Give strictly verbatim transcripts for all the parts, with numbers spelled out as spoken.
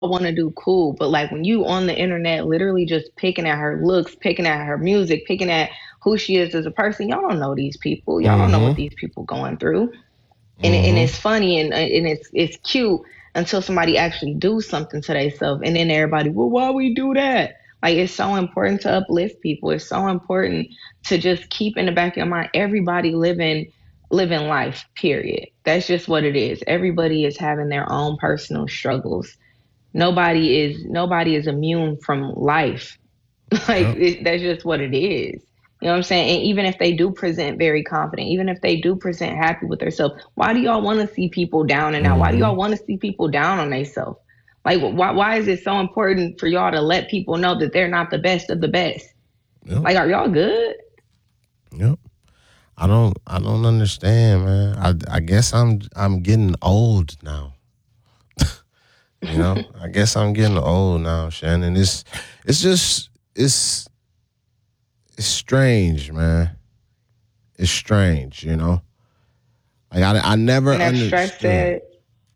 want to do, cool. But like when you on the internet, literally just picking at her looks, picking at her music, picking at who she is as a person, y'all don't know these people. Y'all don't know what Mm-hmm. these people going through. And, and Mm-hmm. it's funny and and it's it's cute until somebody actually do something to themselves, and then everybody, well, why we do that? Like, it's so important to uplift people. It's so important to just keep in the back of your mind, everybody living living life. Period. That's just what it is. Everybody is having their own personal struggles. Nobody is nobody is immune from life. Like, Yep. it, that's just what it is. You know what I'm saying? And even if they do present very confident, even if they do present happy with themselves, why do y'all want to see people down and out? Why do Mm-hmm. y'all want to see people down on themselves? Like, why, why is it so important for y'all to let people know that they're not the best of the best? Yep. Like, are y'all good? Yep. I don't. I don't understand, man. I. I guess I'm. I'm getting old now. You know. I guess I'm getting old now, Shannon. It's. It's just. It's. It's strange, man. It's strange, you know. Like I. I never And Abstract understood. said,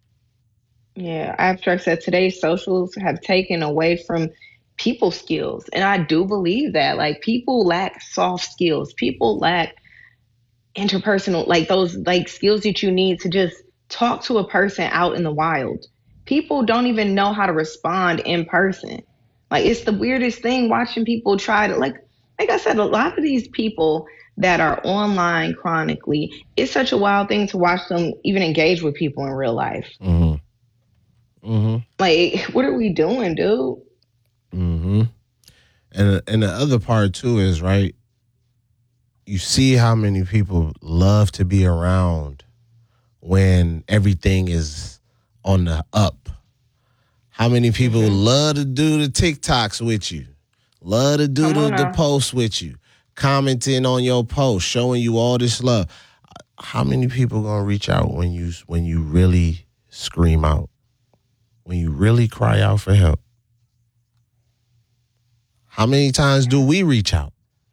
yeah, Abstract said today's socials have taken away from people skills. And I do believe that. Like, people lack soft skills. People lack interpersonal, like those like skills that you need to just talk to a person out in the wild. People don't even know how to respond in person. Like, it's the weirdest thing watching people try to, like like I said, a lot of these people that are online chronically, it's such a wild thing to watch them even engage with people in real life. Mm-hmm. Mm-hmm. Like, what are we doing, dude? Mm-hmm. And and the other part too is, right, you see how many people love to be around when everything is on the up. How many people Mm-hmm. love to do the TikToks with you, love to do Come the, on the now. posts with you, commenting on your post, showing you all this love. How many people gonna reach out when you when you really scream out, when you really cry out for help? How many times do we reach out?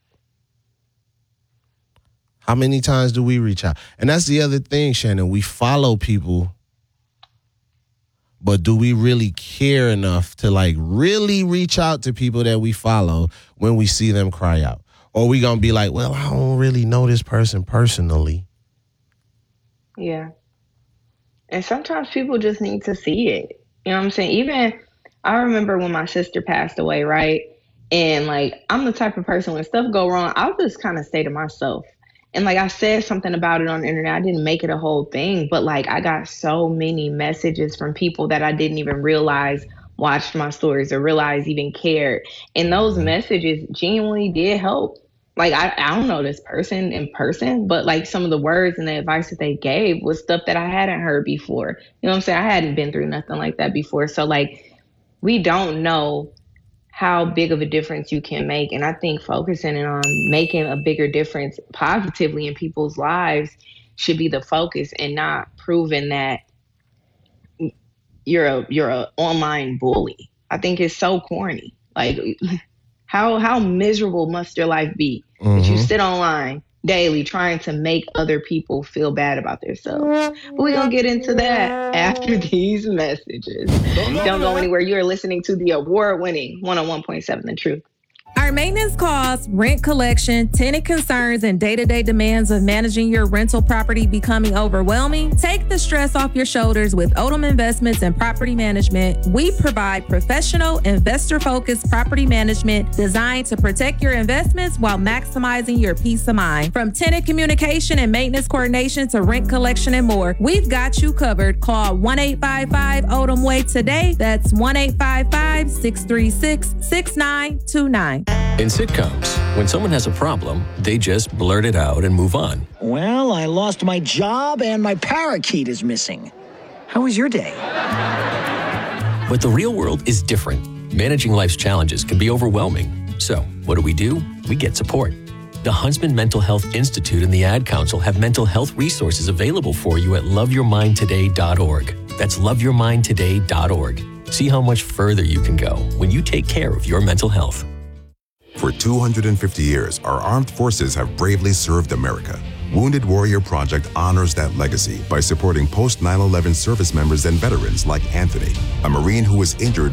How many times do we reach out? And that's the other thing, Shannon. We follow people, but do we really care enough to like really reach out to people that we follow when we see them cry out? Or are we going to be like, well, I don't really know this person personally. Yeah. And sometimes people just need to see it. You know what I'm saying? Even I remember when my sister passed away, right? And like, I'm the type of person, when stuff go wrong, I'll just kind of stay to myself. And like, I said something about it on the internet. I didn't make it a whole thing, but like, I got so many messages from people that I didn't even realize watched my stories or realize even cared. And those Mm-hmm. messages genuinely did help. Like, I, I don't know this person in person, but like, some of the words and the advice that they gave was stuff that I hadn't heard before. You know what I'm saying? I hadn't been through nothing like that before. So like, we don't know how big of a difference you can make. And I think focusing on making a bigger difference positively in people's lives should be the focus, and not proving that you're a you're a online bully. I think it's so corny. Like, how how miserable must your life be that you Mm-hmm. sit online daily trying to make other people feel bad about themselves? But we're gonna get into that after these messages. Don't go Don't go anywhere. anywhere. You are listening to the award-winning one oh one point seven The Truth. Our maintenance costs, rent collection, tenant concerns, and day-to-day demands of managing your rental property becoming overwhelming? Take the stress off your shoulders with Odom Investments and Property Management. We provide professional, investor-focused property management designed to protect your investments while maximizing your peace of mind. From tenant communication and maintenance coordination to rent collection and more, we've got you covered. Call one eight five five Odom Way today. That's one eight five five, six three six, six nine two nine. In sitcoms, when someone has a problem, they just blurt it out and move on. Well, I lost my job and my parakeet is missing. How was your day? But the real world is different. Managing life's challenges can be overwhelming. So, what do we do? We get support. The Huntsman Mental Health Institute and the Ad Council have mental health resources available for you at love your mind today dot org. That's love your mind today dot org. See how much further you can go when you take care of your mental health. For two hundred fifty years, our armed forces have bravely served America. Wounded Warrior Project honors that legacy by supporting post nine eleven service members and veterans like Anthony, a Marine who was injured